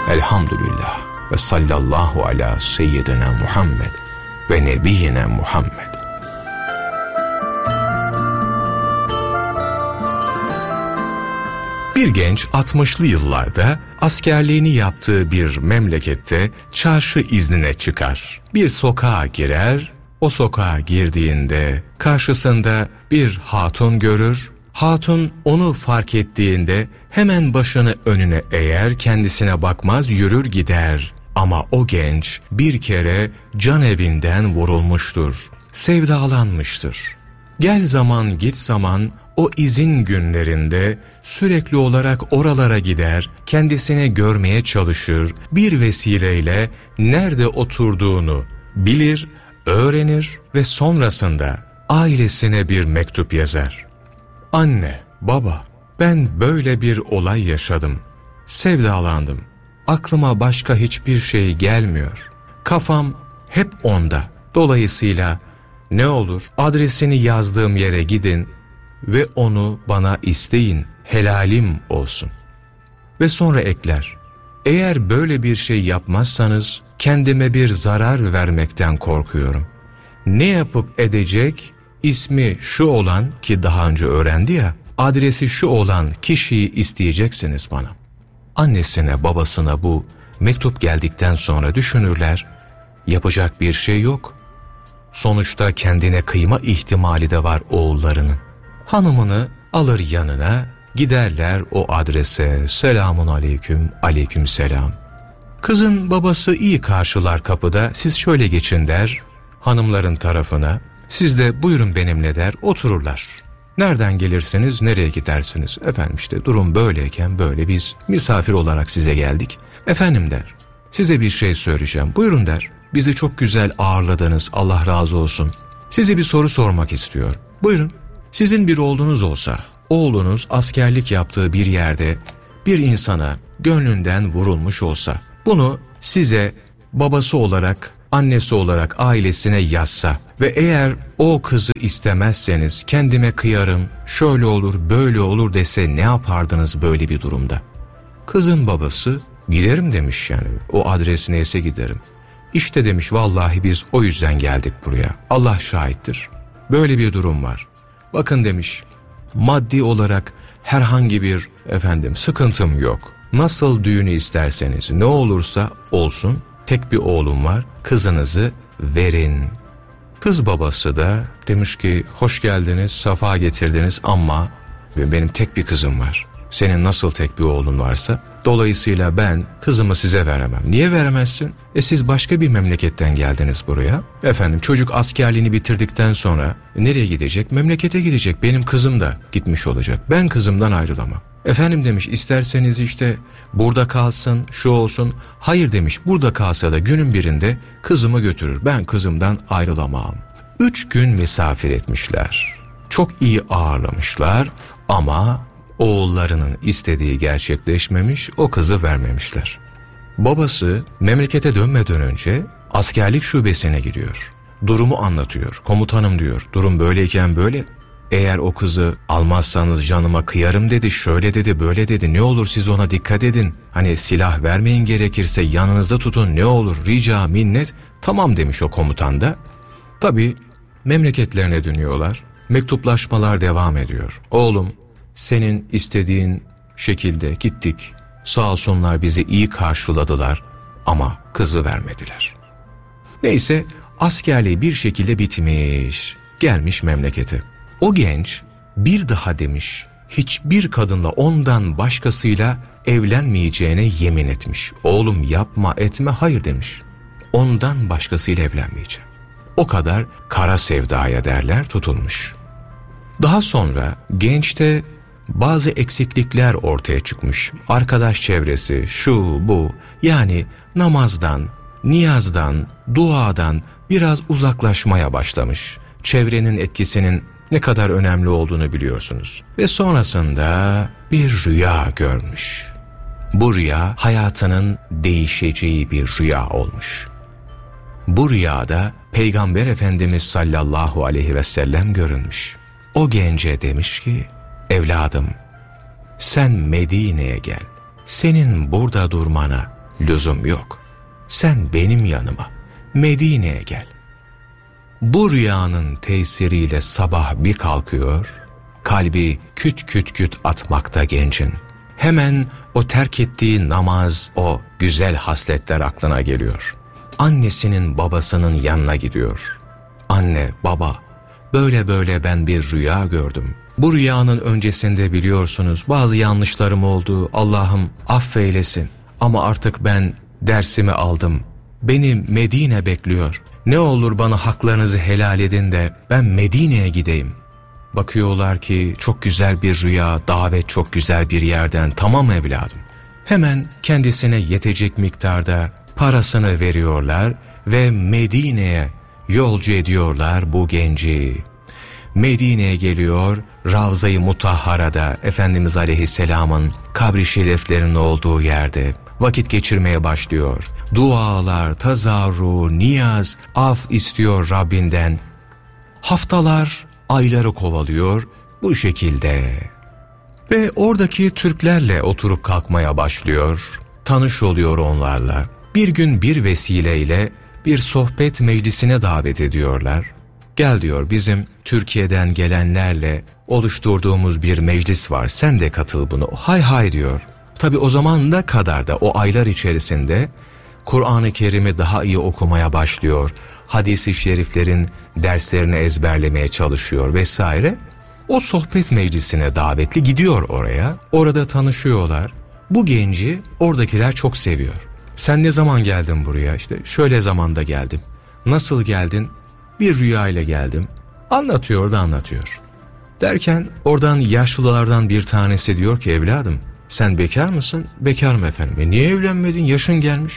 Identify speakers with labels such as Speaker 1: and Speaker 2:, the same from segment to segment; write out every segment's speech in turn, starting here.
Speaker 1: Elhamdülillah ve sallallahu ala seyyidina Muhammed ve nebiyyine Muhammed. Bir genç 60'lı yıllarda askerliğini yaptığı bir memlekette çarşı iznine çıkar. Bir sokağa girer, o sokağa girdiğinde karşısında bir hatun görür. Hatun onu fark ettiğinde hemen başını önüne eğer, kendisine bakmaz, yürür gider. Ama o genç bir kere can evinden vurulmuştur, sevdalanmıştır. Gel zaman git zaman o izin günlerinde sürekli olarak oralara gider, kendisini görmeye çalışır, bir vesileyle nerede oturduğunu bilir, öğrenir ve sonrasında ailesine bir mektup yazar. Anne, baba, ben böyle bir olay yaşadım, sevdalandım, aklıma başka hiçbir şey gelmiyor, kafam hep onda, dolayısıyla ne olur adresini yazdığım yere gidin ve onu bana isteyin, helalim olsun. Ve sonra ekler, eğer böyle bir şey yapmazsanız kendime bir zarar vermekten korkuyorum. Ne yapıp edecek, ismi şu olan, ki daha önce öğrendi ya, adresi şu olan kişiyi isteyeceksiniz bana. Annesine, babasına bu mektup geldikten sonra düşünürler, yapacak bir şey yok. Sonuçta kendine kıyma ihtimali de var oğullarının. Hanımını alır yanına, giderler o adrese. Selamun aleyküm, aleyküm selam. Kızın babası iyi karşılar kapıda, siz şöyle geçin der hanımların tarafına. Siz de buyurun benimle der, otururlar. Nereden gelirsiniz, nereye gidersiniz? Efendim işte durum böyleyken böyle, biz misafir olarak size geldik. Efendim der, size bir şey söyleyeceğim, buyurun der. Bizi çok güzel ağırladınız, Allah razı olsun. Size bir soru sormak istiyor. Buyurun. Sizin bir oğlunuz olsa, oğlunuz askerlik yaptığı bir yerde bir insana gönlünden vurulmuş olsa, bunu size babası olarak, annesi olarak ailesine yazsa ve eğer o kızı istemezseniz kendime kıyarım, şöyle olur, böyle olur dese ne yapardınız böyle bir durumda? Kızın babası giderim demiş, yani o adres neyse giderim. İşte demiş, vallahi biz o yüzden geldik buraya. Allah şahittir. Böyle bir durum var. Bakın demiş, maddi olarak herhangi bir sıkıntım yok. Nasıl düğünü isterseniz, ne olursa olsun, tek bir oğlum var, kızınızı verin. Kız babası da demiş ki, hoş geldiniz, safa getirdiniz ama benim tek bir kızım var. Senin nasıl tek bir oğlun varsa, dolayısıyla ben kızımı size veremem. Niye veremezsin? Siz başka bir memleketten geldiniz buraya. Çocuk askerliğini bitirdikten sonra nereye gidecek? Memlekete gidecek. Benim kızım da gitmiş olacak. Ben kızımdan ayrılamam. Demiş, isterseniz işte burada kalsın, şu olsun. Hayır demiş, burada kalsa da günün birinde kızımı götürür. Ben kızımdan ayrılamam. 3 gün misafir etmişler. Çok iyi ağırlamışlar ama oğullarının istediği gerçekleşmemiş, o kızı vermemişler. Babası memlekete dönmeden önce askerlik şubesine gidiyor. Durumu anlatıyor. Komutanım diyor, durum böyleyken böyle. Eğer o kızı almazsanız canıma kıyarım dedi, şöyle dedi, böyle dedi. Ne olur siz ona dikkat edin. Silah vermeyin, gerekirse yanınızda tutun, ne olur, rica, minnet. Tamam demiş o komutan da. Tabii memleketlerine dönüyorlar. Mektuplaşmalar devam ediyor. Oğlum, senin istediğin şekilde gittik. Sağ olsunlar, bizi iyi karşıladılar ama kızı vermediler. Neyse, askerliği bir şekilde bitmiş. Gelmiş memleketi. O genç bir daha demiş, hiçbir kadınla ondan başkasıyla evlenmeyeceğine yemin etmiş. Oğlum yapma etme, hayır demiş. Ondan başkasıyla evlenmeyeceğim. O kadar kara sevdaya derler, tutulmuş. Daha sonra gençte bazı eksiklikler ortaya çıkmış. Arkadaş çevresi, şu bu, yani namazdan, niyazdan, duadan biraz uzaklaşmaya başlamış. Çevrenin etkisinin ne kadar önemli olduğunu biliyorsunuz. Ve sonrasında bir rüya görmüş. Bu rüya hayatının değişeceği bir rüya olmuş. Bu rüyada Peygamber Efendimiz sallallahu aleyhi ve sellem görünmüş. O gence demiş ki, evladım sen Medine'ye gel. Senin burada durmana lüzum yok. Sen benim yanıma, Medine'ye gel. Bu rüyanın tesiriyle sabah bir kalkıyor, kalbi küt küt küt atmakta gencin. Hemen o terk ettiği namaz, o güzel hasletler aklına geliyor. Annesinin babasının yanına gidiyor. Anne, baba, böyle böyle ben bir rüya gördüm. Bu rüyanın öncesinde biliyorsunuz bazı yanlışlarım oldu. Allah'ım affeylesin. Ama artık ben dersimi aldım. Beni Medine bekliyor. Ne olur bana haklarınızı helal edin de ben Medine'ye gideyim. Bakıyorlar ki çok güzel bir rüya, davet çok güzel bir yerden. Tamam evladım. Hemen kendisine yetecek miktarda parasını veriyorlar ve Medine'ye yolcu ediyorlar bu genci. Medine'ye geliyor, Ravza-i Mutahhara'da Efendimiz Aleyhisselam'ın kabri şeriflerinin olduğu yerde vakit geçirmeye başlıyor. Dualar, tazarru, niyaz, af istiyor Rabbinden. Haftalar, ayları kovalıyor bu şekilde. Ve oradaki Türklerle oturup kalkmaya başlıyor. Tanış oluyor onlarla. Bir gün bir vesileyle bir sohbet meclisine davet ediyorlar. Gel diyor, bizim Türkiye'den gelenlerle oluşturduğumuz bir meclis var, sen de katıl buna. Hay hay diyor. Tabi o zamana kadar da o aylar içerisinde Kur'an-ı Kerim'i daha iyi okumaya başlıyor. Hadis-i şeriflerin derslerini ezberlemeye çalışıyor vesaire. O sohbet meclisine davetli gidiyor oraya. Orada tanışıyorlar. Bu genci oradakiler çok seviyor. Sen ne zaman geldin buraya? İşte şöyle zamanda geldim. Nasıl geldin? Bir rüya ile geldim. Anlatıyor da anlatıyor. Derken oradan yaşlılardan bir tanesi diyor ki evladım sen bekar mısın? Bekarım efendim. Niye evlenmedin? Yaşın gelmiş.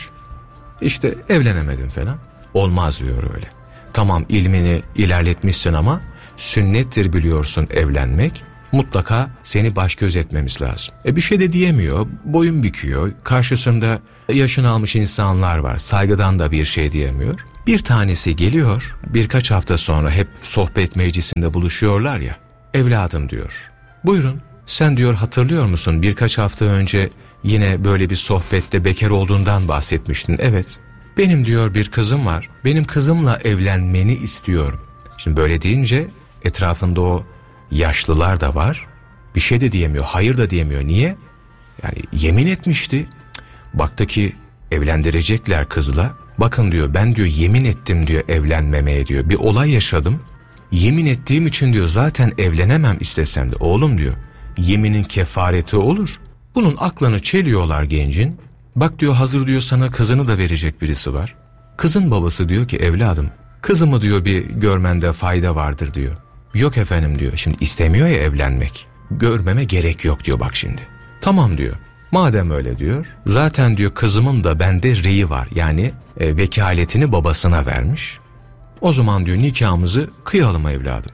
Speaker 1: İşte evlenemedim falan. Olmaz diyor öyle. Tamam ilmini ilerletmişsin ama sünnettir biliyorsun evlenmek. Mutlaka seni baş göz etmemiz lazım. Bir şey de diyemiyor. Boyun büküyor. Karşısında yaşını almış insanlar var. Saygıdan da bir şey diyemiyor. Bir tanesi geliyor. Birkaç hafta sonra hep sohbet meclisinde buluşuyorlar ya. Evladım diyor. Buyurun. Sen diyor hatırlıyor musun? Birkaç hafta önce yine böyle bir sohbette bekar olduğundan bahsetmiştin. Evet. Benim diyor bir kızım var. Benim kızımla evlenmeni istiyorum. Şimdi böyle deyince etrafında o yaşlılar da var. Bir şey de diyemiyor. Hayır da diyemiyor. Niye? Yani yemin etmişti. Baktı ki evlendirecekler kızla. Bakın diyor ben diyor yemin ettim diyor evlenmemeye diyor. Bir olay yaşadım. Yemin ettiğim için diyor zaten evlenemem istesem de. Oğlum diyor yeminin kefareti olur. Bunun aklını çeliyorlar gencin. Bak diyor hazır diyor sana kızını da verecek birisi var. Kızın babası diyor ki evladım kızımı diyor bir görmende fayda vardır diyor. Yok efendim diyor. Şimdi istemiyor ya evlenmek. Görmeme gerek yok diyor bak şimdi. Tamam diyor. Madem öyle diyor. Zaten diyor kızımın da bende reyi var. Yani vekaletini babasına vermiş. O zaman diyor nikahımızı kıyalım evladım.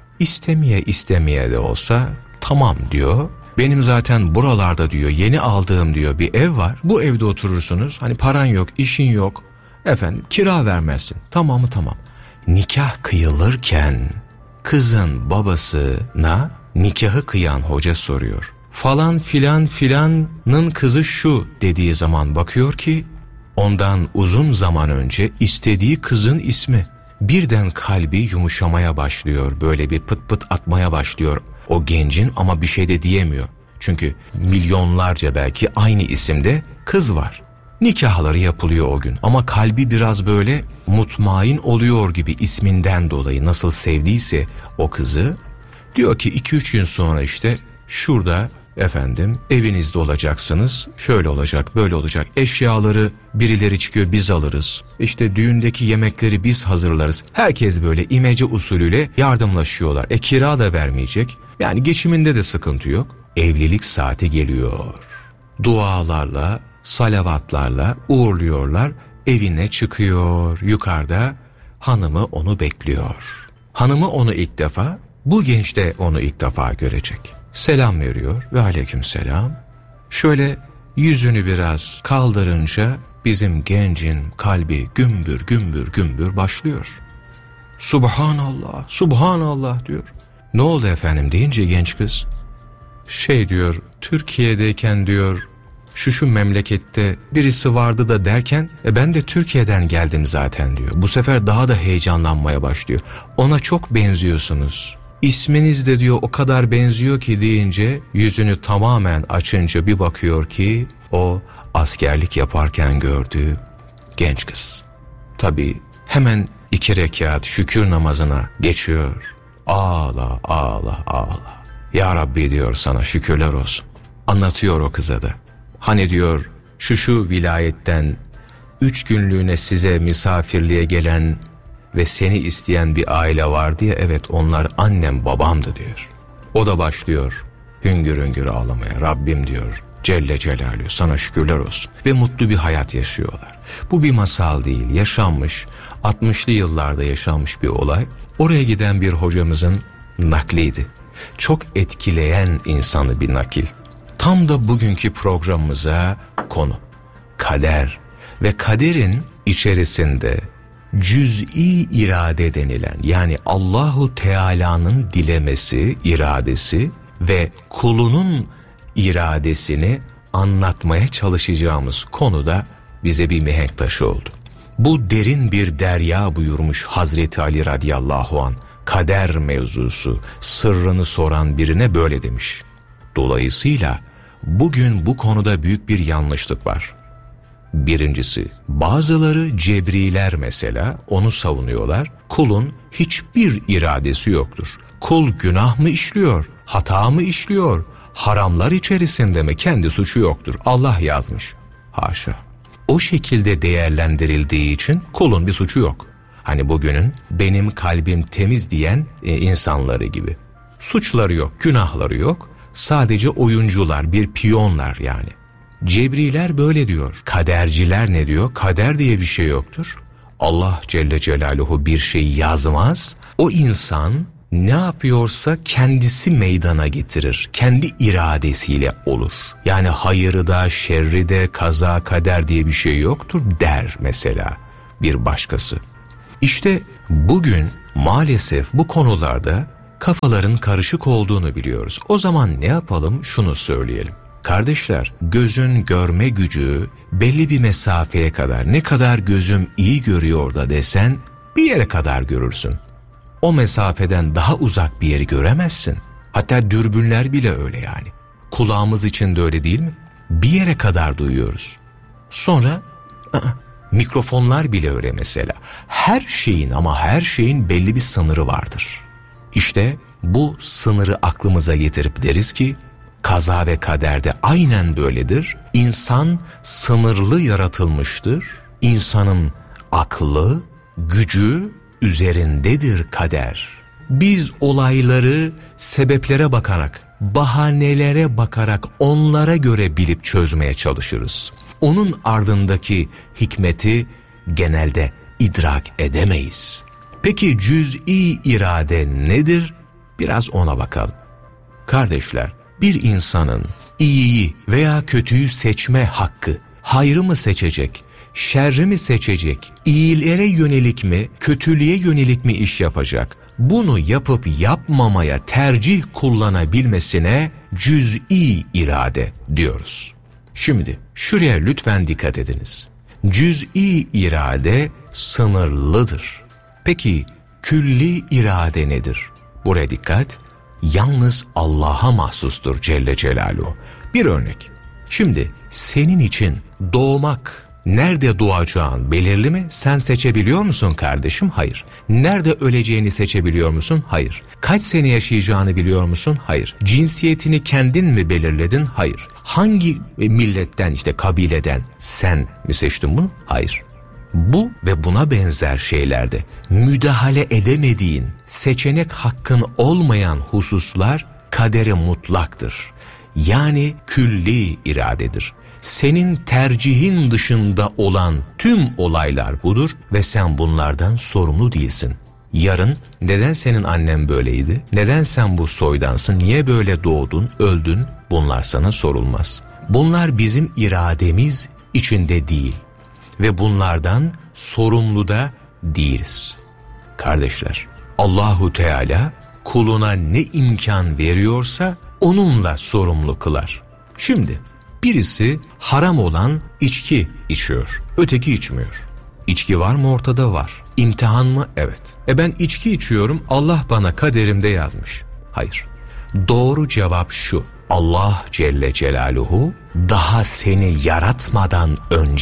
Speaker 1: İstemeye de olsa tamam diyor. Benim zaten buralarda diyor yeni aldığım diyor bir ev var. Bu evde oturursunuz. Hani paran yok, işin yok. Efendim kira vermezsin. Tamam mı? Tamam. Nikah kıyılırken kızın babasına nikahı kıyan hoca soruyor. Falan filan filanın kızı şu dediği zaman bakıyor ki ondan uzun zaman önce istediği kızın ismi. Birden kalbi yumuşamaya başlıyor. Böyle bir pıt pıt atmaya başlıyor o gencin ama bir şey de diyemiyor. Çünkü milyonlarca belki aynı isimde kız var. Nikahları yapılıyor o gün ama kalbi biraz böyle mutmain oluyor gibi isminden dolayı nasıl sevdiyse o kızı. Diyor ki 2-3 gün sonra işte şurada efendim evinizde olacaksınız. Şöyle olacak böyle olacak. Eşyaları birileri çıkıyor biz alırız. İşte düğündeki yemekleri biz hazırlarız. Herkes böyle imece usulüyle yardımlaşıyorlar. Kira da vermeyecek. Yani geçiminde de sıkıntı yok. Evlilik saati geliyor. Dualarla, salavatlarla uğurluyorlar. Evine çıkıyor. Yukarıda hanımı onu bekliyor. Hanımı onu ilk defa, bu genç de onu ilk defa görecek. Selam veriyor ve aleykümselam. Şöyle yüzünü biraz kaldırınca bizim gencin kalbi gümbür gümbür gümbür başlıyor. Subhanallah, Subhanallah diyor. Ne oldu efendim deyince genç kız diyor Türkiye'deyken diyor şu memlekette birisi vardı da derken ben de Türkiye'den geldim zaten diyor. Bu sefer daha da heyecanlanmaya başlıyor. Ona çok benziyorsunuz. İsminiz de diyor o kadar benziyor ki deyince yüzünü tamamen açınca bir bakıyor ki o askerlik yaparken gördüğü genç kız. Tabii hemen 2 rekat şükür namazına geçiyor. Ağla ağla ağla. Ya Rabbi diyor sana şükürler olsun. Anlatıyor o kıza da. Hani diyor şu vilayetten 3 günlüğüne size misafirliğe gelen ve seni isteyen bir aile vardı ya, evet onlar annem babamdı diyor. O da başlıyor hüngür hüngür ağlamaya. Rabbim diyor Celle Celaluhu sana şükürler olsun. Ve mutlu bir hayat yaşıyorlar. Bu bir masal değil, yaşanmış 60'lı yıllarda yaşanmış bir olay. Oraya giden bir hocamızın nakliydi. Çok etkileyen insanı bir nakil. Tam da bugünkü programımıza konu kader ve kaderin içerisinde cüz'i irade denilen, yani Allahu Teala'nın dilemesi, iradesi ve kulunun iradesini anlatmaya çalışacağımız konuda bize bir mihenk taşı oldu. Bu derin bir derya buyurmuş Hazreti Ali radıyallahu anh. Kader mevzusu sırrını soran birine böyle demiş. Dolayısıyla bugün bu konuda büyük bir yanlışlık var. Birincisi, bazıları cebriler mesela onu savunuyorlar. Kulun hiçbir iradesi yoktur. Kul günah mı işliyor, hata mı işliyor, haramlar içerisinde mi, kendi suçu yoktur. Allah yazmış. Haşa. O şekilde değerlendirildiği için kulun bir suçu yok. Hani bugünün benim kalbim temiz diyen insanları gibi. Suçları yok, günahları yok. Sadece oyuncular, bir piyonlar yani. Cebriler böyle diyor. Kaderciler ne diyor? Kader diye bir şey yoktur. Allah Celle Celaluhu bir şey yazmaz. O insan ne yapıyorsa kendisi meydana getirir. Kendi iradesiyle olur. Yani hayırı da şerri de kaza kader diye bir şey yoktur der mesela bir başkası. İşte bugün maalesef bu konularda kafaların karışık olduğunu biliyoruz. O zaman ne yapalım? Şunu söyleyelim. Kardeşler, gözün görme gücü belli bir mesafeye kadar, ne kadar gözüm iyi görüyor da desen bir yere kadar görürsün. O mesafeden daha uzak bir yeri göremezsin. Hatta dürbünler bile öyle yani. Kulağımız için de öyle değil mi? Bir yere kadar duyuyoruz. Sonra mikrofonlar bile öyle mesela. Her şeyin ama her şeyin belli bir sınırı vardır. İşte bu sınırı aklımıza getirip deriz ki kaza ve kaderde aynen böyledir. İnsan sınırlı yaratılmıştır. İnsanın aklı, gücü üzerindedir kader. Biz olayları sebeplere bakarak, bahanelere bakarak onlara göre bilip çözmeye çalışırız. Onun ardındaki hikmeti genelde idrak edemeyiz. Peki cüz'i irade nedir? Biraz ona bakalım. Kardeşler, bir insanın iyiyi veya kötüyü seçme hakkı, hayrı mı seçecek, şerri mi seçecek, iyilere yönelik mi, kötülüğe yönelik mi iş yapacak, bunu yapıp yapmamaya tercih kullanabilmesine cüz'i irade diyoruz. Şimdi şuraya lütfen dikkat ediniz. Cüz'i irade sınırlıdır. Peki külli irade nedir? Buraya dikkat. Yalnız Allah'a mahsustur Celle Celaluhu. Bir örnek. Şimdi senin için doğmak, nerede doğacağın belirli mi? Sen seçebiliyor musun kardeşim? Hayır. Nerede öleceğini seçebiliyor musun? Hayır. Kaç sene yaşayacağını biliyor musun? Hayır. Cinsiyetini kendin mi belirledin? Hayır. Hangi milletten, işte kabileden sen mi seçtin bunu? Hayır. Bu ve buna benzer şeylerde müdahale edemediğin, seçenek hakkın olmayan hususlar kadere mutlaktır. Yani külli iradedir. Senin tercihin dışında olan tüm olaylar budur ve sen bunlardan sorumlu değilsin. Yarın neden senin annen böyleydi? Neden sen bu soydansın? Niye böyle doğdun, öldün? Bunlar sana sorulmaz. Bunlar bizim irademiz içinde değil. Ve bunlardan sorumlu da değiliz. Kardeşler, Allahu Teala kuluna ne imkan veriyorsa onunla sorumlu kılar. Şimdi Birisi haram olan içki içiyor, öteki içmiyor. İçki var mı ortada? Var. İmtihan mı? Evet. Ben içki içiyorum, Allah bana kaderimde yazmış. Hayır. Doğru cevap şu: Allah Celle Celaluhu daha seni yaratmadan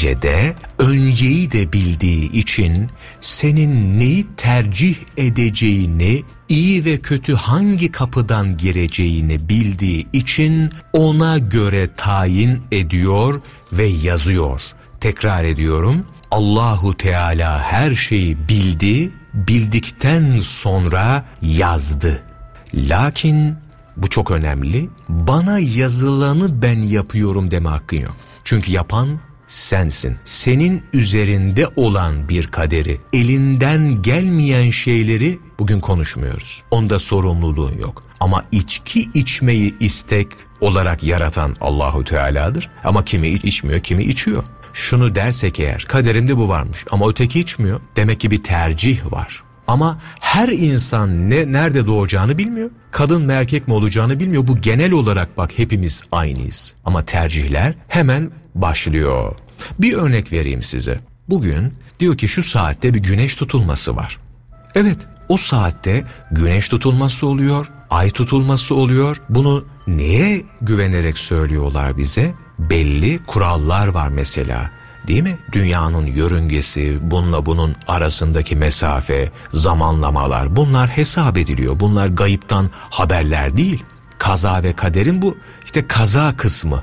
Speaker 1: önceyi de bildiği için senin neyi tercih edeceğini, iyi ve kötü hangi kapıdan gireceğini bildiği için ona göre tayin ediyor ve yazıyor. Tekrar ediyorum. Allahu Teala her şeyi bildi, bildikten sonra yazdı. Lakin bu çok önemli. Bana yazılanı ben yapıyorum deme hakkın yok. Çünkü yapan sensin. Senin üzerinde olan bir kaderi, elinden gelmeyen şeyleri bugün konuşmuyoruz. Onda sorumluluğun yok. Ama içki içmeyi istek olarak yaratan Allahu Teala'dır. Ama kimi içmiyor, kimi içiyor. Şunu dersek eğer, kaderimde bu varmış ama öteki içmiyor, demek ki bir tercih var. Ama her insan nerede doğacağını bilmiyor. Kadın mı erkek mi olacağını bilmiyor. Bu genel olarak bak, hepimiz aynıyız. Ama tercihler hemen başlıyor. Bir örnek vereyim size. Bugün diyor ki şu saatte bir güneş tutulması var. Evet, o saatte güneş tutulması oluyor, ay tutulması oluyor. Bunu neye güvenerek söylüyorlar bize? Belli kurallar var mesela. Değil mi? Dünyanın yörüngesi, bununla bunun arasındaki mesafe, zamanlamalar, bunlar hesap ediliyor. Bunlar gayiptan haberler değil. Kaza ve kaderin bu işte kaza kısmı,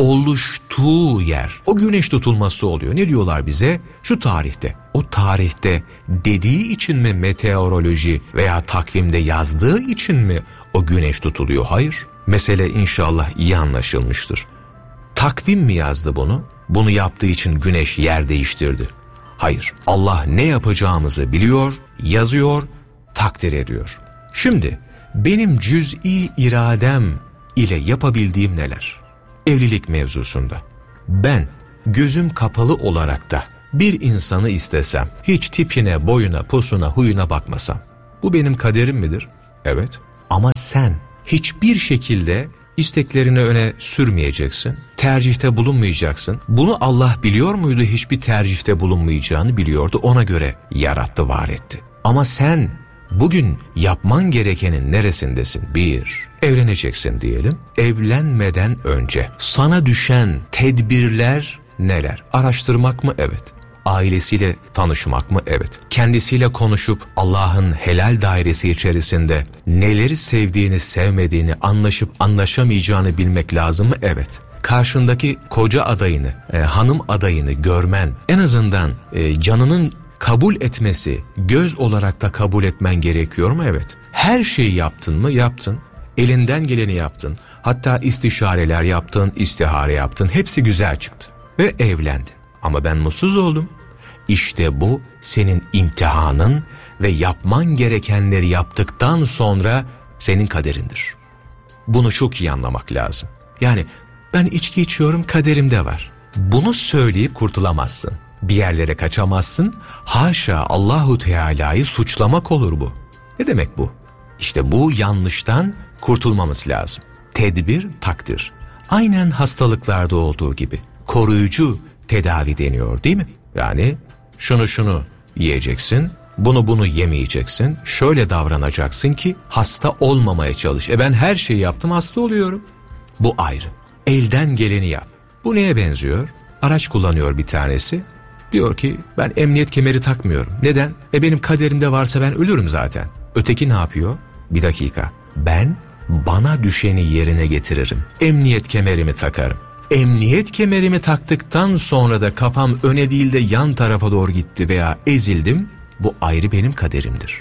Speaker 1: oluştuğu yer. O güneş tutulması oluyor. Ne diyorlar bize? Şu tarihte. O tarihte dediği için mi meteoroloji veya takvimde yazdığı için mi o güneş tutuluyor? Hayır. Mesele inşallah iyi anlaşılmıştır. Takvim mi yazdı bunu? Bunu yaptığı için güneş yer değiştirdi. Hayır. Allah ne yapacağımızı biliyor, yazıyor, takdir ediyor. Şimdi benim cüz'i iradem ile yapabildiğim neler? Evlilik mevzusunda. Ben gözüm kapalı olarak da bir insanı istesem, hiç tipine, boyuna, posuna, huyuna bakmasam, bu benim kaderim midir? Evet. Ama sen hiçbir şekilde isteklerini öne sürmeyeceksin, tercihte bulunmayacaksın. Bunu Allah biliyor muydu? Hiçbir tercihte bulunmayacağını biliyordu. Ona göre yarattı, var etti. Ama sen bugün yapman gerekenin neresindesin? Bir, evleneceksin diyelim. Evlenmeden önce sana düşen tedbirler neler? Araştırmak mı? Evet. Ailesiyle tanışmak mı? Evet. Kendisiyle konuşup Allah'ın helal dairesi içerisinde neleri sevdiğini, sevmediğini, anlaşıp anlaşamayacağını bilmek lazım mı? Evet. Karşındaki koca adayını, hanım adayını görmen, en azından canının kabul etmesi, göz olarak da kabul etmen gerekiyor mu? Evet. Her şeyi yaptın mı? Yaptın. Elinden geleni yaptın. Hatta istişareler yaptın, istihare yaptın. Hepsi güzel çıktı. Ve evlendin. Ama ben mutsuz oldum. İşte bu senin imtihanın ve yapman gerekenleri yaptıktan sonra senin kaderindir. Bunu çok iyi anlamak lazım. Yani ben içki içiyorum, kaderimde var. Bunu söyleyip kurtulamazsın. Bir yerlere kaçamazsın. Haşa, Allahu Teala'yı suçlamak olur bu. Ne demek bu? İşte bu yanlıştan kurtulmamız lazım. Tedbir, takdir. Aynen hastalıklarda olduğu gibi. Koruyucu tedavi deniyor değil mi? Yani şunu yiyeceksin, bunu yemeyeceksin, şöyle davranacaksın ki hasta olmamaya çalış. Ben her şeyi yaptım, hasta oluyorum. Bu ayrı. Elden geleni yap. Bu neye benziyor? Araç kullanıyor bir tanesi. Diyor ki ben emniyet kemeri takmıyorum. Neden? Benim kaderimde varsa ben ölürüm zaten. Öteki ne yapıyor? Bir dakika. Ben bana düşeni yerine getiririm. Emniyet kemerimi takarım. Emniyet kemerimi taktıktan sonra da kafam öne değil de yan tarafa doğru gitti veya ezildim. Bu ayrı benim kaderimdir.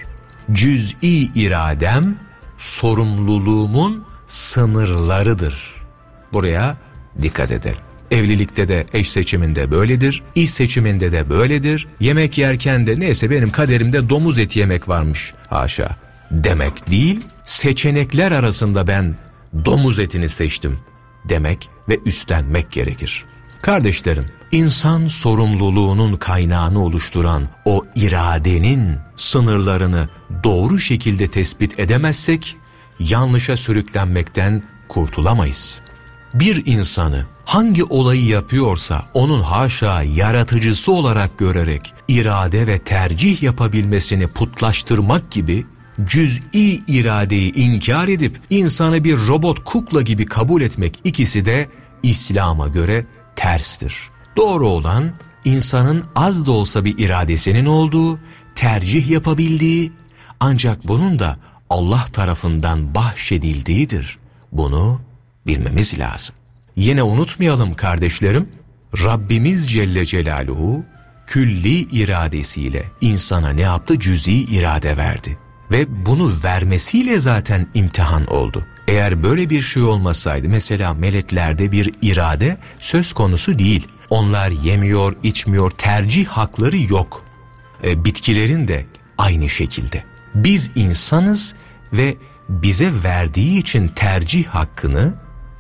Speaker 1: Cüz'i iradem sorumluluğumun sınırlarıdır. Buraya dikkat edelim. Evlilikte de, eş seçiminde böyledir, iş seçiminde de böyledir. Yemek yerken de neyse benim kaderimde domuz eti yemek varmış, haşa demek değil, seçenekler arasında ben domuz etini seçtim demek ve üstlenmek gerekir. Kardeşlerim, insan sorumluluğunun kaynağını oluşturan o iradenin sınırlarını doğru şekilde tespit edemezsek yanlışa sürüklenmekten kurtulamayız. bir insanı hangi olayı yapıyorsa onun haşa yaratıcısı olarak görerek irade ve tercih yapabilmesini putlaştırmak gibi, cüz'i iradeyi inkar edip insanı bir robot kukla gibi kabul etmek, ikisi de İslam'a göre terstir. Doğru olan insanın az da olsa bir iradesinin olduğu, tercih yapabildiği, ancak bunun da Allah tarafından bahşedildiğidir. Bunu bilmemiz lazım. Yine unutmayalım kardeşlerim, Rabbimiz Celle Celaluhu külli iradesiyle insana ne yaptı? Cüz'i irade verdi. Ve bunu vermesiyle zaten imtihan oldu. Eğer böyle bir şey olmasaydı, mesela meleklerde bir irade söz konusu değil. Onlar yemiyor, içmiyor, tercih hakları yok. Bitkilerin de aynı şekilde. Biz insanız ve bize verdiği için tercih hakkını,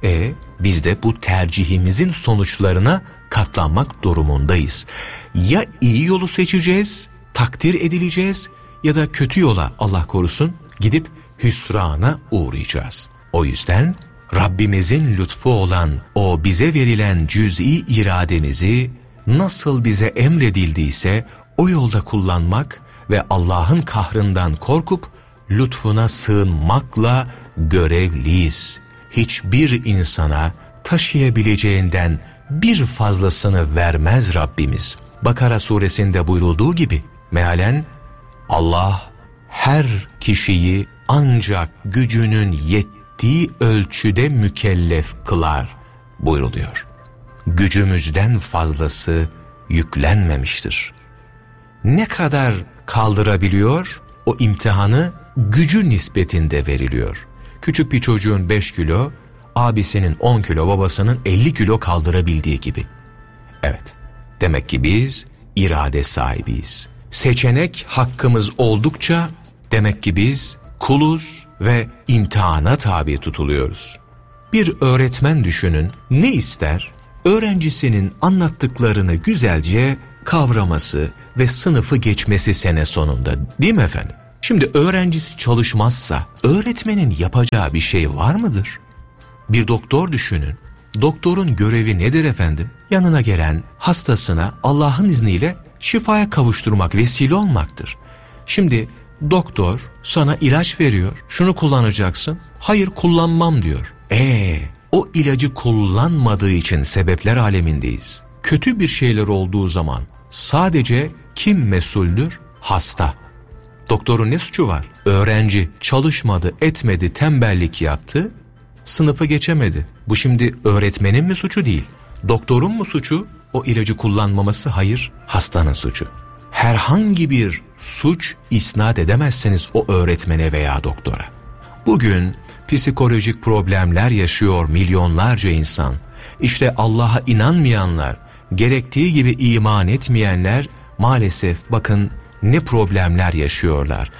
Speaker 1: biz de bu tercihimizin sonuçlarına katlanmak durumundayız. Ya iyi yolu seçeceğiz, takdir edileceğiz, ya da kötü yola, Allah korusun, gidip hüsrana uğrayacağız. O yüzden Rabbimizin lütfu olan o bize verilen cüz'i irademizi nasıl bize emredildiyse o yolda kullanmak ve Allah'ın kahrından korkup lütfuna sığınmakla görevliyiz. Hiçbir insana taşıyabileceğinden bir fazlasını vermez Rabbimiz. Bakara suresinde buyurulduğu gibi mealen Allah her kişiyi ancak gücünün yettiği ölçüde mükellef kılar buyruluyor. Gücümüzden fazlası yüklenmemiştir. Ne kadar kaldırabiliyor? O imtihanı gücü nispetinde veriliyor. Küçük bir çocuğun 5 kilo, abisinin 10 kilo, babasının 50 kilo kaldırabildiği gibi. Evet, demek ki biz irade sahibiyiz. Seçenek hakkımız oldukça demek ki biz kuluz ve imtihana tabi tutuluyoruz. Bir öğretmen düşünün, ne ister? Öğrencisinin anlattıklarını güzelce kavraması ve sınıfı geçmesi sene sonunda, değil mi efendim? Şimdi öğrencisi çalışmazsa öğretmenin yapacağı bir şey var mıdır? Bir doktor düşünün. Doktorun görevi nedir efendim? Yanına gelen hastasına Allah'ın izniyle şifaya kavuşturmak, vesile olmaktır. Şimdi doktor sana ilaç veriyor. Şunu kullanacaksın. Hayır, kullanmam diyor. O ilacı kullanmadığı için sebepler alemindeyiz. Kötü bir şeyler olduğu zaman sadece kim mesuldür? Hasta. Doktorun ne suçu var? Öğrenci çalışmadı, etmedi, tembellik yaptı, sınıfı geçemedi. Bu şimdi öğretmenin mi suçu değil? Doktorun mu suçu? O ilacı kullanmaması? Hayır, hastanın suçu. Herhangi bir suç isnat edemezseniz o öğretmene veya doktora. Bugün psikolojik problemler yaşıyor milyonlarca insan. İşte Allah'a inanmayanlar, gerektiği gibi iman etmeyenler maalesef bakın ne problemler yaşıyorlar.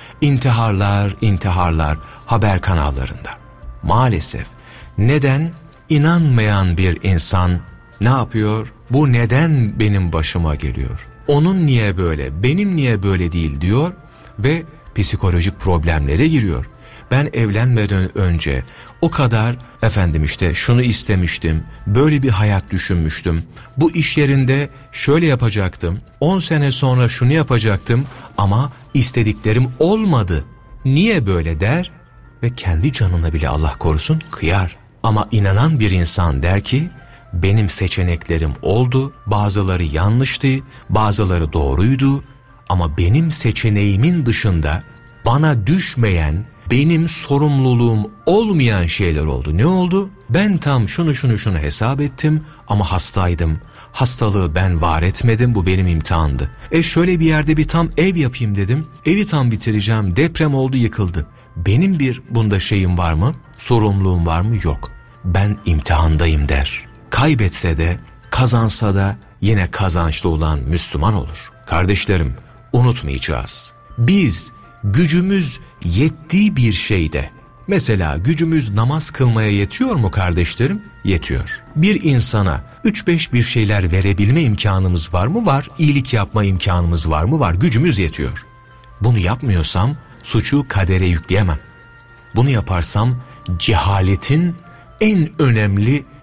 Speaker 1: İntiharlar haber kanallarında. Maalesef. Neden? İnanmayan bir insan ne yapıyor? Bu neden benim başıma geliyor? Onun niye böyle, benim niye böyle değil diyor ve psikolojik problemlere giriyor. Ben evlenmeden önce o kadar işte şunu istemiştim, böyle bir hayat düşünmüştüm. Bu iş yerinde şöyle yapacaktım, 10 sene sonra şunu yapacaktım ama istediklerim olmadı. Niye böyle der ve kendi canına bile Allah korusun kıyar. Ama inanan bir insan der ki benim seçeneklerim oldu, bazıları yanlıştı, bazıları doğruydu ama benim seçeneğimin dışında bana düşmeyen, benim sorumluluğum olmayan şeyler oldu. Ne oldu? Ben tam şunu hesap ettim ama hastaydım. Hastalığı ben var etmedim, bu benim imtihandı. Şöyle bir yerde bir tam ev yapayım dedim. Evi tam bitireceğim, deprem oldu, yıkıldı. Benim bir bunda şeyim var mı? Sorumluluğum var mı? Yok. Ben imtihandayım der. Kaybetse de, kazansa da yine kazançlı olan Müslüman olur. Kardeşlerim, unutmayacağız. Biz gücümüz yettiği bir şeyde, mesela gücümüz namaz kılmaya yetiyor mu kardeşlerim? Yetiyor. Bir insana 3-5 bir şeyler verebilme imkanımız var mı? Var. İyilik yapma imkanımız var mı? Var. Gücümüz yetiyor. Bunu yapmıyorsam suçu kadere yükleyemem. Bunu yaparsam cehaletin en önemli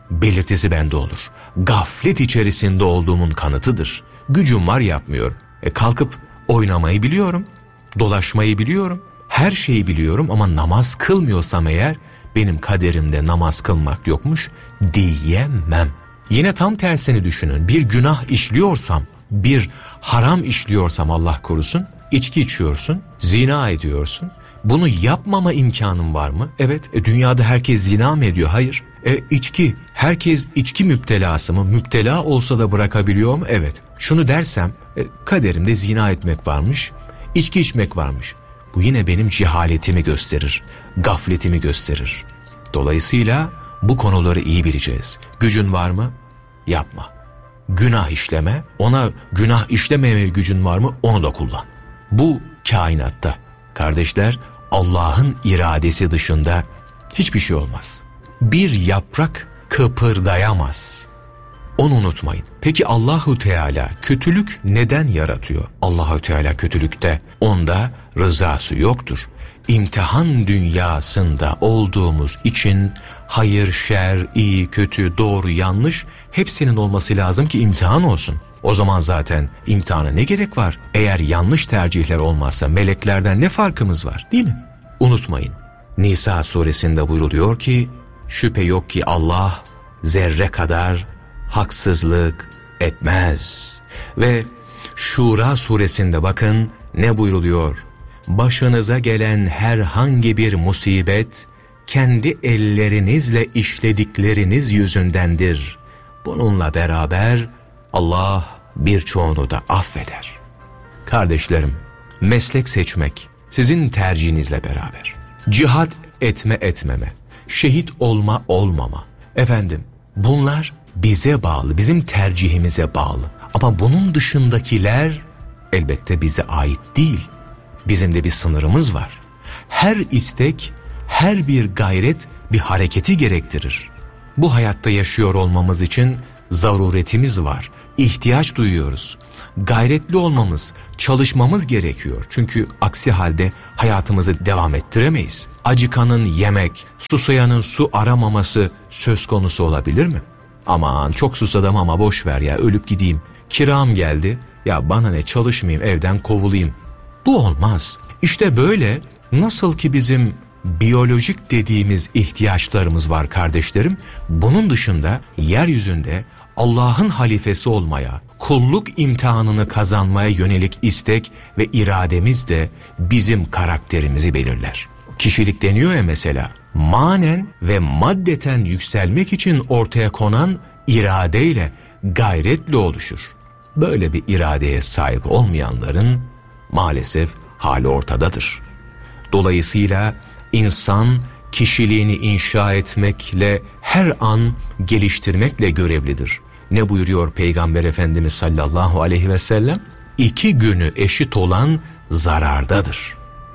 Speaker 1: belirtisi bende olur. Gaflet içerisinde olduğumun kanıtıdır. Gücüm var, yapmıyorum. Kalkıp oynamayı biliyorum, dolaşmayı biliyorum, her şeyi biliyorum ama namaz kılmıyorsam eğer benim kaderimde namaz kılmak yokmuş diyemem. Yine tam tersini düşünün. Bir günah işliyorsam, bir haram işliyorsam Allah korusun, içki içiyorsun, zina ediyorsun. Bunu yapmama imkanım var mı? Evet. Dünyada herkes zina mı ediyor? Hayır. İçki. Herkes içki müptelası mı? Müptela olsa da bırakabiliyor mu? Evet. Şunu dersem, kaderimde zina etmek varmış, içki içmek varmış. Bu yine benim cehaletimi gösterir, gafletimi gösterir. Dolayısıyla bu konuları iyi bileceğiz. Gücün var mı? Yapma. Günah işleme, ona günah işlememe gücün var mı? Onu da kullan. Bu kainatta kardeşler, Allah'ın iradesi dışında hiçbir şey olmaz. Bir yaprak kıpırdayamaz. Onu unutmayın. Peki Allahu Teala kötülük neden yaratıyor? Allahu Teala kötülükte, onda rızası yoktur. İmtihan dünyasında olduğumuz için hayır, şer, iyi, kötü, doğru, yanlış hepsinin olması lazım ki imtihan olsun. O zaman zaten imtihana ne gerek var? Eğer yanlış tercihler olmazsa meleklerden ne farkımız var, değil mi? Unutmayın. Nisa suresinde buyruluyor ki şüphe yok ki Allah zerre kadar haksızlık etmez. Ve Şura suresinde bakın ne buyruluyor? Başınıza gelen herhangi bir musibet kendi ellerinizle işledikleriniz yüzündendir. Bununla beraber Allah birçoğunu da affeder. Kardeşlerim, meslek seçmek sizin tercihinizle beraber. Cihad etme etmeme, şehit olma olmama. Efendim, bunlar bize bağlı, bizim tercihimize bağlı. Ama bunun dışındakiler elbette bize ait değil. Bizim de bir sınırımız var. Her istek, her bir gayret bir hareketi gerektirir. Bu hayatta yaşıyor olmamız için zaruretimiz var. İhtiyaç duyuyoruz. Gayretli olmamız, çalışmamız gerekiyor. Çünkü aksi halde hayatımızı devam ettiremeyiz. Acıkanın yemek, susayanın su aramaması söz konusu olabilir mi? Aman çok susadım ama boş ver ya, ölüp gideyim. Kiram geldi, ya bana ne, çalışmayayım, evden kovulayım. Bu olmaz. İşte böyle, nasıl ki bizim biyolojik dediğimiz ihtiyaçlarımız var kardeşlerim, bunun dışında yeryüzünde Allah'ın halifesi olmaya, kulluk imtihanını kazanmaya yönelik istek ve irademiz de bizim karakterimizi belirler. Kişilik deniyor ya mesela, manen ve maddeten yükselmek için ortaya konan iradeyle, gayretle oluşur. Böyle bir iradeye sahip olmayanların maalesef hali ortadadır. Dolayısıyla insan kişiliğini inşa etmekle, her an geliştirmekle görevlidir. Ne buyuruyor Peygamber Efendimiz sallallahu aleyhi ve sellem? 2 günü eşit olan zarardadır.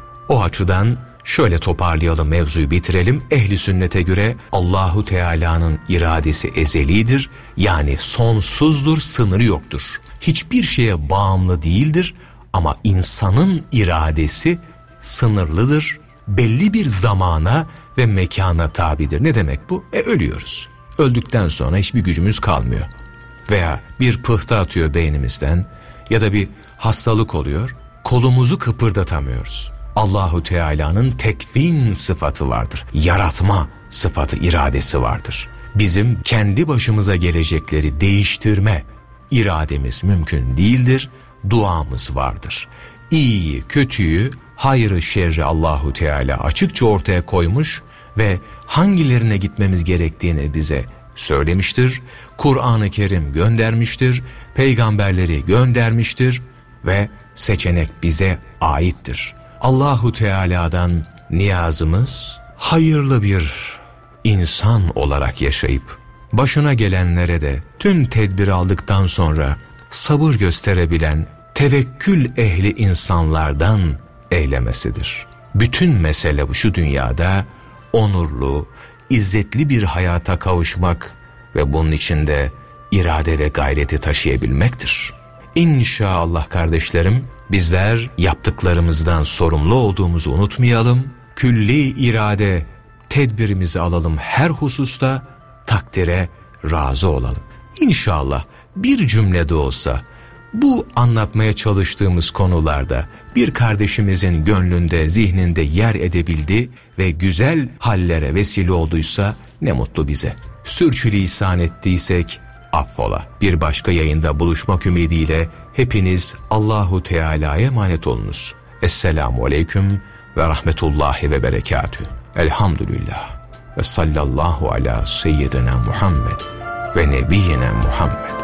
Speaker 1: O açıdan şöyle toparlayalım, mevzuyu bitirelim. Ehli sünnete göre Allahu Teala'nın iradesi ezelidir. Yani sonsuzdur, sınırı yoktur. Hiçbir şeye bağımlı değildir ama insanın iradesi sınırlıdır. Belli bir zamana ve mekana tabidir. Ne demek bu? Ölüyoruz. Öldükten sonra hiçbir gücümüz kalmıyor. Veya bir pıhtı atıyor beynimizden ya da bir hastalık oluyor. Kolumuzu kıpırdatamıyoruz. Allahu Teala'nın tekvin sıfatı vardır. Yaratma sıfatı, iradesi vardır. Bizim kendi başımıza gelecekleri değiştirme irademiz mümkün değildir. Duamız vardır. İyiyi, kötüyü, hayrı, şerri Allahu Teala açıkça ortaya koymuş ve hangilerine gitmemiz gerektiğini bize söylemiştir. Kur'an-ı Kerim göndermiştir. Peygamberleri göndermiştir ve seçenek bize aittir. Allahu Teala'dan niyazımız hayırlı bir insan olarak yaşayıp başına gelenlere de tüm tedbir aldıktan sonra sabır gösterebilen tevekkül ehli insanlardan eylemesidir. Bütün mesele bu, şu dünyada onurlu, izzetli bir hayata kavuşmak ve bunun içinde irade ve gayreti taşıyabilmektir. İnşallah kardeşlerim, bizler yaptıklarımızdan sorumlu olduğumuzu unutmayalım. Külli irade, tedbirimizi alalım her hususta, takdire razı olalım. İnşallah bir cümlede olsa bu anlatmaya çalıştığımız konularda bir kardeşimizin gönlünde, zihninde yer edebildi ve güzel hallere vesile olduysa ne mutlu bize. Sürçülisan ettiysek affola. Bir başka yayında buluşmak ümidiyle hepiniz Allahu Teala'ya emanet olunuz. Esselamu aleyküm ve rahmetullahi ve berekatühü. Elhamdülillah ve sallallahu ala seyyidina Muhammed ve nebiyyina Muhammed.